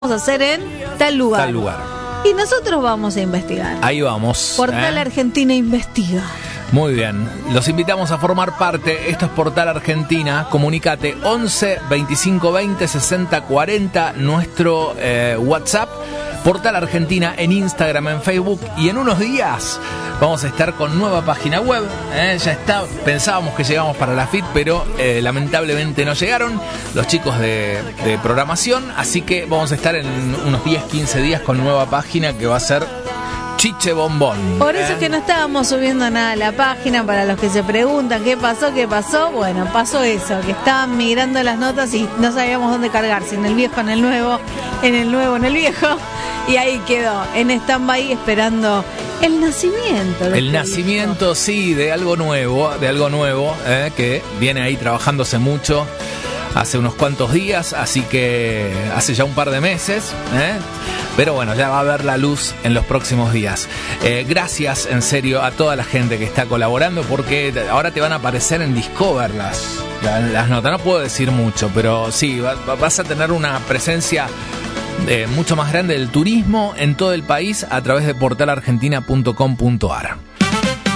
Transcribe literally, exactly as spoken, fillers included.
a hacer en tal lugar. Tal lugar. Y nosotros vamos a investigar. Ahí vamos. Portal ¿eh? Argentina investiga. Muy bien, los invitamos a formar parte. Esto es Portal Argentina. Comunicate once veinticinco veinte sesenta cuarenta, nuestro eh, WhatsApp. Portal Argentina en Instagram, en Facebook. Y en unos días vamos a estar con nueva página web. ¿eh? Ya está, pensábamos que llegamos para la F I T, pero eh, lamentablemente no llegaron los chicos de, de programación. Así que vamos a estar en unos diez, quince días con nueva página que va a ser Chiche Bombón. Por eso ¿eh? es que no estábamos subiendo nada a la página. Para los que se preguntan qué pasó, qué pasó, bueno, pasó eso, que estaban migrando las notas y no sabíamos dónde cargar, si en el viejo, en el nuevo, en el nuevo, en el viejo, y ahí quedó, en stand-by esperando el nacimiento. De El este nacimiento, disco. sí, de algo nuevo, de algo nuevo, ¿eh? que viene ahí trabajándose mucho hace unos cuantos días, así que hace ya un par de meses, ¿eh? Pero bueno, ya va a ver la luz en los próximos días. Eh, gracias, en serio, a toda la gente que está colaborando, porque ahora te van a aparecer en Discover las, las, las notas. No puedo decir mucho, pero sí, va, vas a tener una presencia eh, mucho más grande del turismo en todo el país a través de portal argentina punto com punto ar.